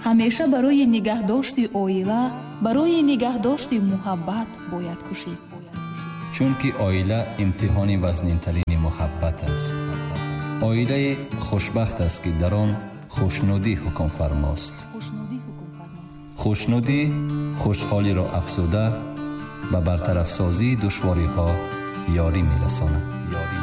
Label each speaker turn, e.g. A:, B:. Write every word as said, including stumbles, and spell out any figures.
A: ҳамеша барои нигаҳдошти оила, барои нигаҳдошти муҳаббат бояд кушид.
B: чунки оила имтиҳони вазнинтарини муҳаббат аст. оилаи хушбахт аст ки дар он хушнудӣ ҳукм фармост. хушнудӣ хушҳолиро афзуда ба бартарафсозии душвориҳо ёрӣ мерасонад.